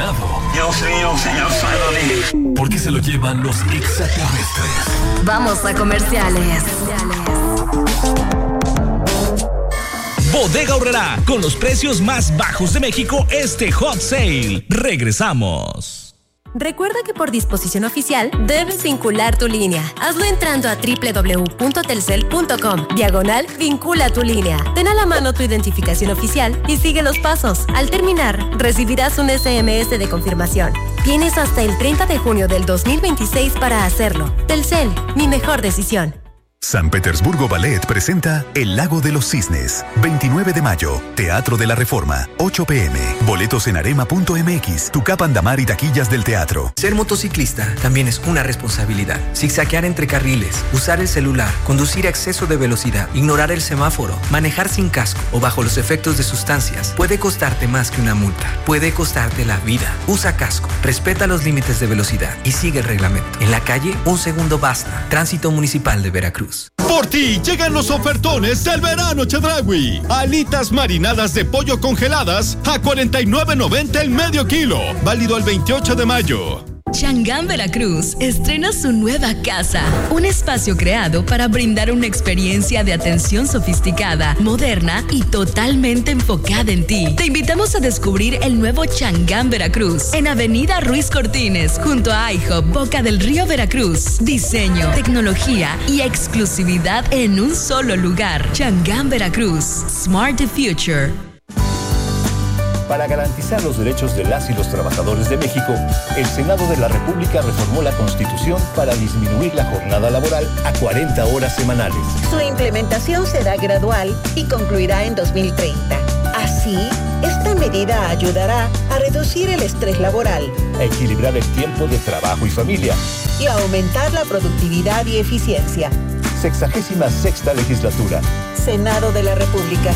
helado. Yo frío, señor Family. ¿Por qué se lo llevan los extraterrestres? Vamos a comerciales. Bodega Aurrerá, con los precios más bajos de México este Hot Sale. Regresamos. Recuerda que por disposición oficial debes vincular tu línea. Hazlo entrando a www.telcel.com/vincula tu línea. Ten a la mano tu identificación oficial y sigue los pasos. Al terminar, recibirás un SMS de confirmación. Tienes hasta el 30 de junio del 2026 para hacerlo. Telcel, mi mejor decisión. San Petersburgo Ballet presenta El Lago de los Cisnes, 29 de mayo, Teatro de la Reforma, 8 p.m. Boletos en arema.mx, Tucap Andamar y taquillas del teatro. Ser motociclista también es una responsabilidad. Zigzaguear entre carriles, usar el celular, conducir a exceso de velocidad, ignorar el semáforo, manejar sin casco o bajo los efectos de sustancias puede costarte más que una multa. Puede costarte la vida. Usa casco, respeta los límites de velocidad y sigue el reglamento. En la calle, un segundo basta. Tránsito Municipal de Veracruz. Por ti llegan los ofertones del verano Chedraui. Alitas marinadas de pollo congeladas a $49.90 el medio kilo. Válido el 28 de mayo. Changán Veracruz estrena su nueva casa, un espacio creado para brindar una experiencia de atención sofisticada, moderna y totalmente enfocada en ti. Te invitamos a descubrir el nuevo Changán Veracruz en Avenida Ruiz Cortines, junto a IHOP Boca del Río Veracruz. Diseño, tecnología y exclusividad en un solo lugar. Changán Veracruz, Smart the Future. Para garantizar los derechos de las y los trabajadores de México, el Senado de la República reformó la Constitución para disminuir la jornada laboral a 40 horas semanales. Su implementación será gradual y concluirá en 2030. Así, esta medida ayudará a reducir el estrés laboral, a equilibrar el tiempo de trabajo y familia y a aumentar la productividad y eficiencia. 66ª legislatura. Senado de la República.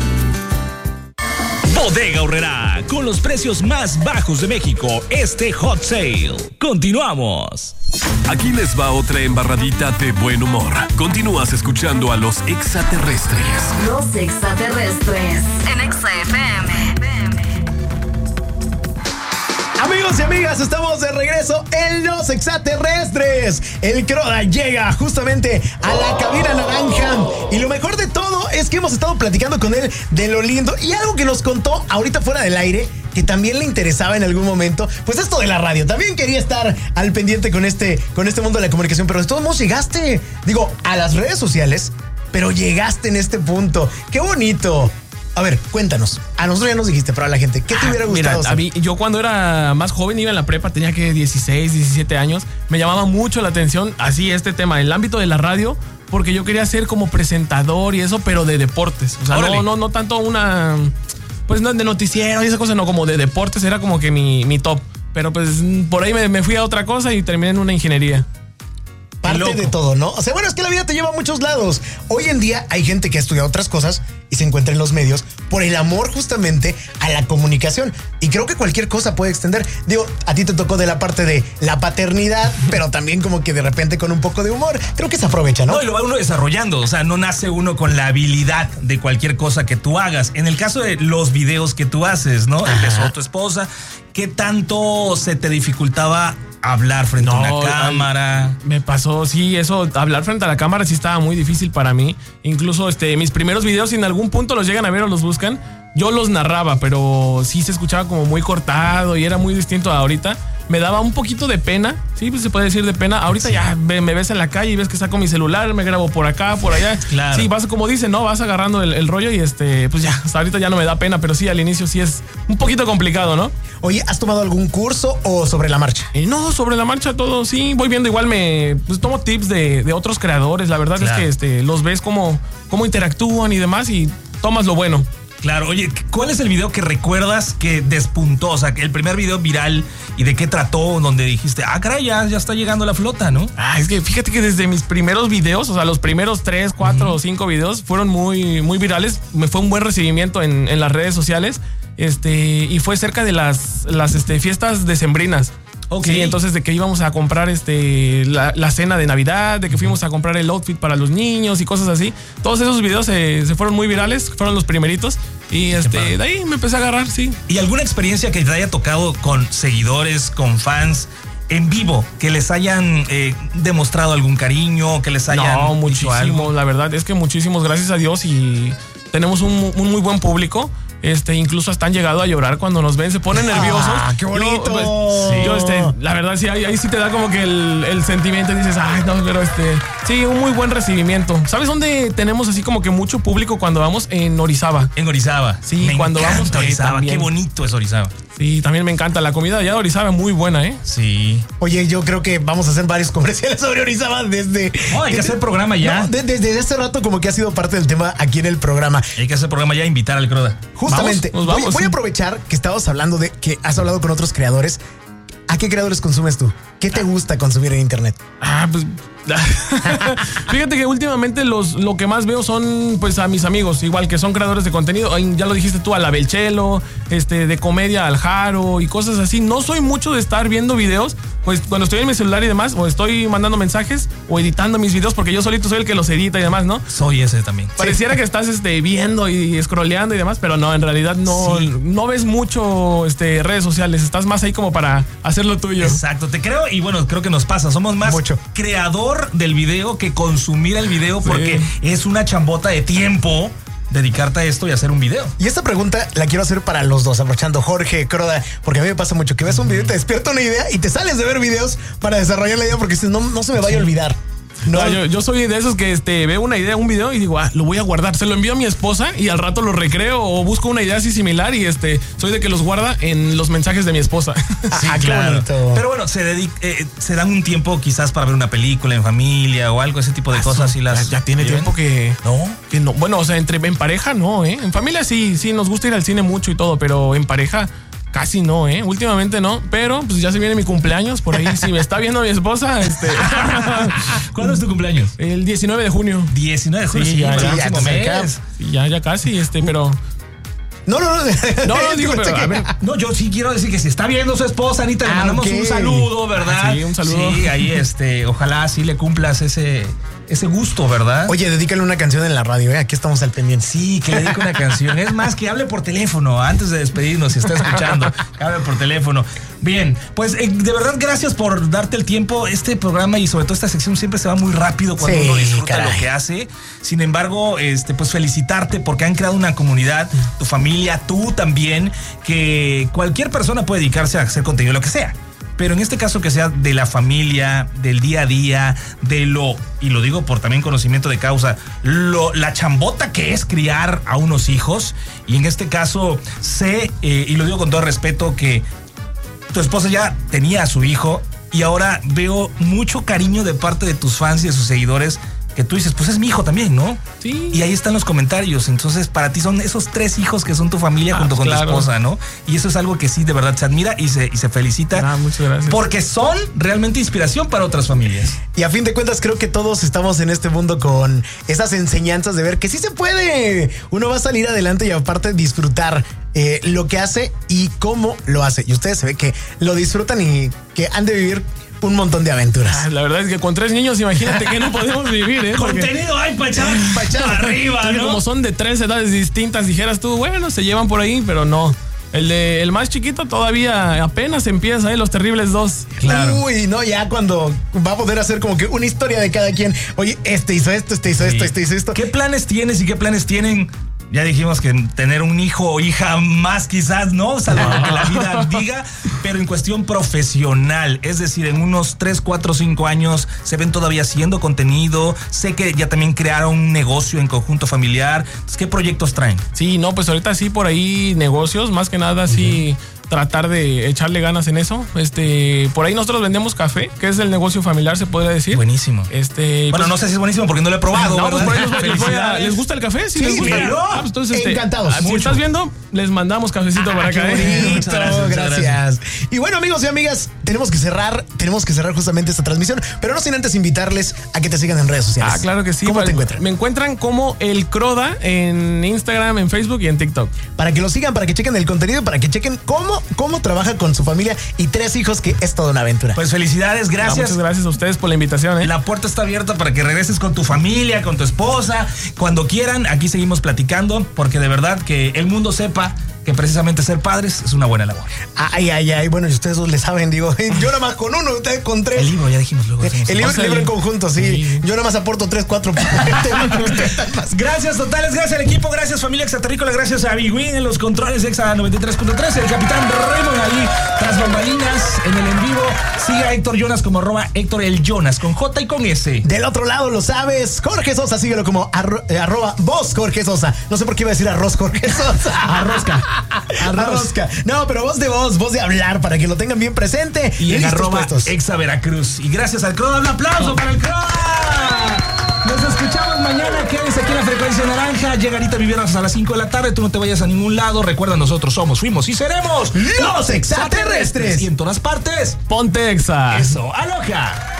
Bodega Aurrerá, con los precios más bajos de México, este Hot Sale. Continuamos. Aquí les va otra embarradita de buen humor. Continúas escuchando a los extraterrestres. Los extraterrestres en Exa FM. Amigos y amigas, estamos de regreso en Los Extraterrestres. El Croda llega justamente a la cabina naranja. Y lo mejor de todo es que hemos estado platicando con él de lo lindo. Y algo que nos contó ahorita fuera del aire, que también le interesaba en algún momento, pues esto de la radio. También quería estar al pendiente con este mundo de la comunicación. Pero de todos modos llegaste, a las redes sociales, pero llegaste en este punto. ¡Qué bonito! A ver, cuéntanos. A nosotros ya nos dijiste, pero a la gente, ¿qué te hubiera gustado? Mira, a mí, yo cuando era más joven, iba en la prepa, tenía que 16, 17 años, me llamaba mucho la atención así este tema, el ámbito de la radio, porque yo quería ser como presentador y eso, pero de deportes. O sea, no tanto una, pues no de noticiero y esa cosa, no, como de deportes, era como que mi top. Pero pues por ahí me fui a otra cosa y terminé en una ingeniería. Parte de todo, ¿no? O sea, bueno, es que la vida te lleva a muchos lados. Hoy en día hay gente que ha estudiado otras cosas y se encuentra en los medios por el amor justamente a la comunicación. Y creo que cualquier cosa puede extender. Digo, a ti te tocó de la parte de la paternidad, pero también como que de repente con un poco de humor. Creo que se aprovecha, ¿no? No, y lo va uno desarrollando. O sea, no nace uno con la habilidad de cualquier cosa que tú hagas. En el caso de los videos que tú haces, ¿no? Empezó tu esposa. ¿Qué tanto se te dificultaba hablar frente a una cámara? Me pasó, sí, eso, hablar frente a la cámara sí estaba muy difícil para mí. Incluso mis primeros videos, si en algún punto los llegan a ver o los buscan, yo los narraba, pero sí se escuchaba como muy cortado y era muy distinto a ahorita. Me daba un poquito de pena, sí, pues se puede decir de pena. Ahorita sí. Ya me ves en la calle y ves que saco mi celular, me grabo por acá, por allá. Claro. Sí, vas como dicen, ¿no? Vas agarrando el rollo y pues ya, hasta ahorita ya no me da pena, pero sí, al inicio sí es un poquito complicado, ¿no? Oye, ¿has tomado algún curso o sobre la marcha? No, sobre la marcha todo, sí. Voy viendo, igual pues tomo tips de otros creadores. La verdad es que los ves cómo interactúan y demás y tomas lo bueno. Claro, oye, ¿cuál es el video que recuerdas que despuntó? O sea, el primer video viral y de qué trató, donde dijiste, caray, ya está llegando la flota, ¿no? Es que fíjate que desde mis primeros videos, o sea, los primeros 3, 4 o 5 videos fueron muy, muy virales. Me fue un buen recibimiento en las redes sociales. Y fue cerca de las fiestas decembrinas. Okay. Sí, entonces de que íbamos a comprar la cena de Navidad, de que fuimos a comprar el outfit para los niños y cosas así. Todos esos videos se fueron muy virales, fueron los primeritos. Y de ahí me empecé a agarrar, sí. ¿Y alguna experiencia que te haya tocado con seguidores, con fans en vivo, que les hayan demostrado algún cariño, que les hayan No, dicho muchísimo, algo? la verdad es que muchísimos, gracias a Dios, y tenemos un muy buen público. Incluso hasta han llegado a llorar cuando nos ven, se ponen nerviosos. ¡Qué bonito! La verdad, sí, ahí sí te da como que el sentimiento y dices, ay, no, pero sí, un muy buen recibimiento. ¿Sabes dónde tenemos así como que mucho público cuando vamos? En Orizaba. En Orizaba. Sí, me cuando encanta vamos Orizaba, también. qué bonito es Orizaba. Sí, también me encanta. La comida allá de Orizaba muy buena, ¿eh? Sí. Oye, yo creo que vamos a hacer varios comerciales sobre Orizaba desde... No, hay que hacer programa ya. No, desde hace rato como que ha sido parte del tema aquí en el programa. Hay que hacer programa ya, invitar al Croda. Justamente, ¿Vamos? Nos vamos, voy a sí. aprovechar que estabas hablando de que has hablado con otros creadores. ¿A qué creadores consumes tú? ¿Qué te gusta consumir en internet? Pues fíjate que últimamente lo que más veo son pues a mis amigos, igual que son creadores de contenido. Ya lo dijiste tú, a la Belchelo, de comedia al Jaro y cosas así. No soy mucho de estar viendo videos, pues cuando estoy en mi celular y demás, o estoy mandando mensajes o editando mis videos, porque yo solito soy el que los edita y demás, ¿no? Soy ese también. Pareciera que estás viendo y scrolleando y demás, pero no, en realidad no ves mucho redes sociales, estás más ahí como para hacer lo tuyo. Exacto, te creo, y bueno, creo que nos pasa, somos más creador del video que consumir el video, porque es una chambota de tiempo dedicarte a esto y hacer un video. Y esta pregunta la quiero hacer para los dos, aprovechando Jorge, Croda, porque a mí me pasa mucho que ves un video y te despierta una idea y te sales de ver videos para desarrollar la idea porque dices, no se me vaya a olvidar. No, yo soy de esos que veo una idea, un video y digo, lo voy a guardar. Se lo envío a mi esposa y al rato lo recreo o busco una idea así similar y soy de que los guarda en los mensajes de mi esposa. Sí, claro. Pero bueno, se dan un tiempo quizás para ver una película en familia o algo, ese tipo de cosas. Y ya tiene ¿viven? tiempo que no. Bueno, o sea, en pareja no, ¿eh? En familia sí nos gusta ir al cine mucho y todo, pero en pareja casi no, últimamente no, pero pues ya se viene mi cumpleaños por ahí. Si me está viendo mi esposa, ¿Cuándo es tu cumpleaños? El 19 de junio. 19 de junio, sí, ya casi, pero... No, digo, pero, a ver. No, yo sí quiero decir que si está viendo su esposa, Anita, le mandamos un saludo, ¿verdad? Sí, un saludo. Sí, ahí ojalá sí le cumplas ese gusto, ¿verdad? Oye, dedícale una canción en la radio, aquí estamos al pendiente. Sí, que le dedique una canción. Es más, que hable por teléfono antes de despedirnos, si está escuchando. Que hable por teléfono. Bien, pues de verdad, gracias por darte el tiempo. Este programa y sobre todo esta sección siempre se va muy rápido cuando uno disfruta lo que hace. Sin embargo, pues felicitarte porque han creado una comunidad, tu familia, tú también, que cualquier persona puede dedicarse a hacer contenido, lo que sea. Pero en este caso que sea de la familia, del día a día, y lo digo por también conocimiento de causa, la chambota que es criar a unos hijos. Y en este caso sé, y lo digo con todo respeto, que tu esposa ya tenía a su hijo y ahora veo mucho cariño de parte de tus fans y de sus seguidores, que tú dices, pues es mi hijo también, ¿no? Sí. Y ahí están los comentarios. Entonces, para ti son esos 3 hijos que son tu familia junto con tu esposa, ¿no? Y eso es algo que sí, de verdad, se admira y se felicita. Muchas gracias. Porque son realmente inspiración para otras familias. Y a fin de cuentas, creo que todos estamos en este mundo con esas enseñanzas de ver que sí se puede. Uno va a salir adelante y aparte disfrutar lo que hace y cómo lo hace. Y ustedes se ve que lo disfrutan y que han de vivir un montón de aventuras. La verdad es que con 3 niños, imagínate que no podemos vivir, Contenido hay para echar arriba, ¿no? Como son de 3 edades distintas, dijeras tú, bueno, se llevan por ahí, pero no. El más chiquito todavía apenas empieza, Los Terribles 2. Claro. Uy, no, ya cuando va a poder hacer como que una historia de cada quien. Oye, hizo esto, hizo esto. ¿Qué planes tienes y qué planes tienen? Ya dijimos que tener un hijo o hija más quizás, ¿no? Salvo lo que la vida diga, pero en cuestión profesional, es decir, en unos 3, 4, 5 años se ven todavía haciendo contenido. Sé que ya también crearon un negocio en conjunto familiar. Entonces, ¿qué proyectos traen? Sí, no, pues ahorita sí por ahí negocios, más que nada sí tratar de echarle ganas en eso. Por ahí nosotros vendemos café, que es el negocio familiar, se podría decir. Buenísimo. Bueno, pues, no sé si es buenísimo porque no lo he probado. No, pues por ahí les gusta el café, sí, les gusta. Pues entonces, encantados. Si estás viendo, les mandamos cafecito para acá. Bonito, gracias. Y bueno, amigos y amigas, tenemos que cerrar justamente esta transmisión, pero no sin antes invitarles a que te sigan en redes sociales. Claro que sí. ¿Cómo te encuentran? Me encuentran como El Croda en Instagram, en Facebook y en TikTok. Para que lo sigan, para que chequen el contenido, para que chequen cómo trabaja con su familia y 3 hijos, que es toda una aventura. Pues felicidades, gracias. Muchas gracias a ustedes por la invitación. La puerta está abierta para que regreses con tu familia, con tu esposa, cuando quieran. Aquí seguimos platicando, porque de verdad que el mundo sepa que precisamente ser padres es una buena labor. Ay. Bueno, y ustedes le saben, digo, yo nada más con uno, ustedes con 3. El libro, ya dijimos luego. El libro en conjunto, sí. Yo nada más aporto 3, 4. Gracias totales, gracias al equipo, gracias familia Exaterrícola, gracias a Biguín en los controles de Exa 93.3, el capitán Raymond ahí tras bambalinas en el en vivo. Siga a Héctor Jonas como @Héctor el Jonas, con J y con S. Del otro lado lo sabes, Jorge Sosa, síguelo como @vos Jorge Sosa. No sé por qué iba a decir arroz Jorge Sosa. Arrosca. No, pero voz de hablar, para que lo tengan bien presente. Y en @Exa Veracruz. Y gracias al Croda, un aplauso para el Croda. Nos escuchamos mañana, quédense aquí en la frecuencia naranja. Llegarita vivieras a las 5 de la tarde, tú no te vayas a ningún lado. Recuerda, nosotros somos, fuimos y seremos los extraterrestres. Y en todas partes, ponte Exa. Eso, aloha.